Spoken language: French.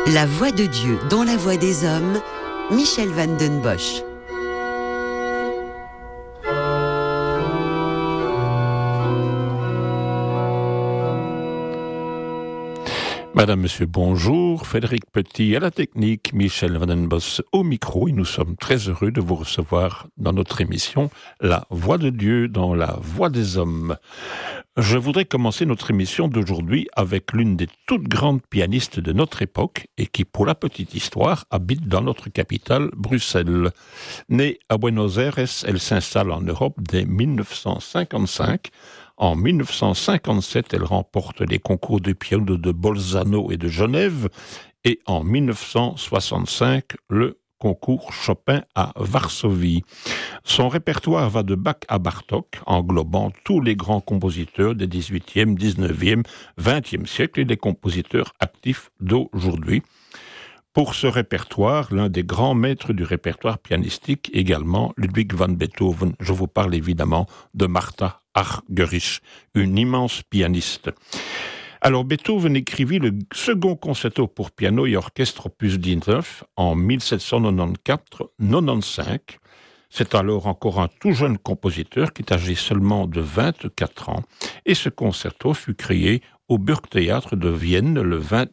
La voix de Dieu dans la voix des hommes, Michel van den Bosch. Madame, Monsieur, bonjour. Frédéric Petit à la technique, Michel van den Bosch au micro. Et nous sommes très heureux de vous recevoir dans notre émission La Voix de Dieu dans la Voix des Hommes. Je voudrais commencer notre émission d'aujourd'hui avec l'une des toutes grandes pianistes de notre époque et qui, pour la petite histoire, habite dans notre capitale, Bruxelles. Née à Buenos Aires, elle s'installe en Europe dès 1955. En 1957, elle remporte les concours de piano de Bolzano et de Genève et en 1965, le concours Chopin à Varsovie. Son répertoire va de Bach à Bartók, englobant tous les grands compositeurs des 18e, 19e, 20e siècles et des compositeurs actifs d'aujourd'hui. Pour ce répertoire, l'un des grands maîtres du répertoire pianistique également, Ludwig van Beethoven. Je vous parle évidemment de Martha Argerich, une immense pianiste. Alors Beethoven écrivit le second concerto pour piano et orchestre opus 19 en 1794-95. C'est alors encore un tout jeune compositeur qui est âgé seulement de 24 ans. Et ce concerto fut créé au Burgtheater de Vienne le 20